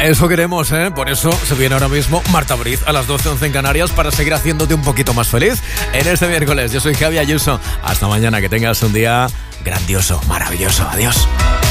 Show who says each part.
Speaker 1: Eso queremos, ¿eh? Por eso se viene ahora mismo Marta Briz a las 12:11 en Canarias para seguir haciéndote un poquito más feliz en este miércoles. Yo soy Javi Ayuso. Hasta mañana, que tengas un día grandioso, maravilloso. Adiós.